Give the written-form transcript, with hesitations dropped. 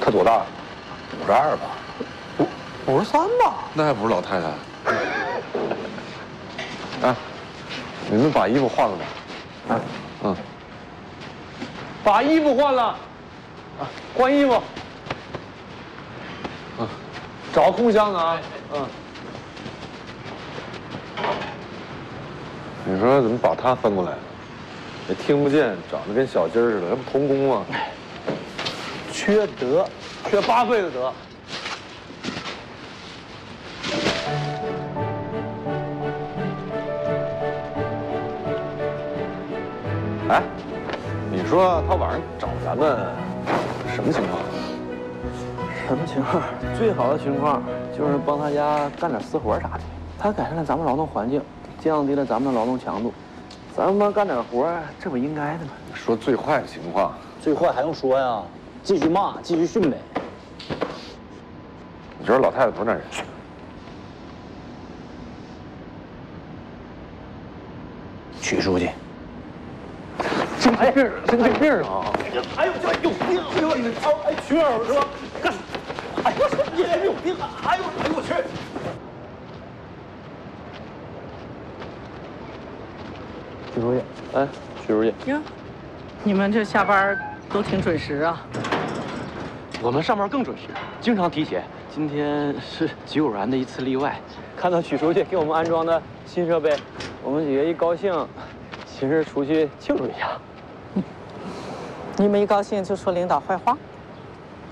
他多大？52吧 ？53吧？ 那还不是老太太？哎，你们把衣服换了吗？ 把衣服换了。换衣服。找空箱子啊。 你说怎么把他翻过来了？也听不见，长得跟小鸡儿似的，这不童工吗？ 缺德，缺8倍的德。 哎，你说他晚上找咱们什么情况？ 什么情况？最好的情况就是帮他家干点私活啥的。他改善了咱们劳动环境，降低了咱们的劳动强度，咱们帮干点活，这不应该的吗？ 说最坏的情况， 最坏还用说呀？继续骂，继续训呗。 你知道老太太不是那人？ 曲书记。 神经病，神经病啊！ 哎呦，这有病！哎呦，你哎，曲儿是吧？干！哎呦，你这有病啊！哎呦，哎呦我去！ 许书记，哎，许书记， 哟，你们这下班都挺准时啊。 我们上班更准时，经常提前。今天是极偶然的一次例外，看到许书记给我们安装的新设备，我们几个一高兴，寻思出去庆祝一下。 你们一高兴就说领导坏话。